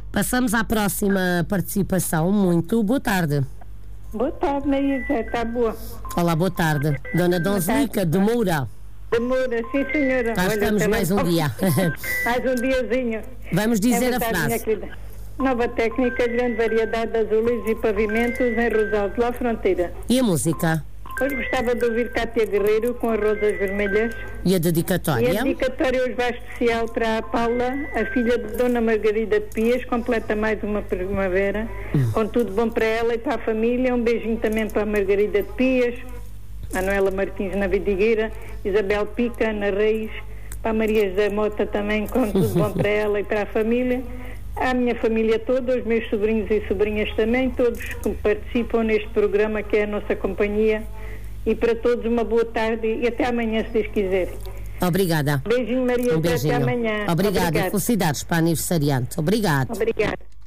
Passamos à próxima participação. Muito boa tarde. Boa tarde, Maria José, está boa. Olá, boa tarde. Dona Donzelica de Moura. De Moura, sim senhora. Cá estamos mais um dia. Mais um diazinho. Vamos dizer a verdade, minha frase. querida. Nova técnica, grande variedade de azulejos e pavimentos em Rosal de La Fronteira. E a música? Hoje gostava de ouvir Cátia Guerreiro com as Rosas Vermelhas. E a E a dedicatória? dedicatória hoje vai especial para a Paula, a filha de Dona Margarida de Pias, completa mais uma primavera, com tudo bom para ela e para a família. Um beijinho também para a Margarida de Pias, Manuela Martins na Vidigueira, Isabel Pica na Reis, para a Maria José Mota também, com tudo bom para ela e para a família. À minha família toda, os meus sobrinhos e sobrinhas também, todos que participam neste programa que é a nossa companhia. E para todos uma boa tarde e até amanhã, se Deus quiser. Obrigada. Beijinho, Maria. Um beijinho. Até amanhã. Obrigada. Obrigado. Felicidades para a aniversariante. Obrigado. Obrigada.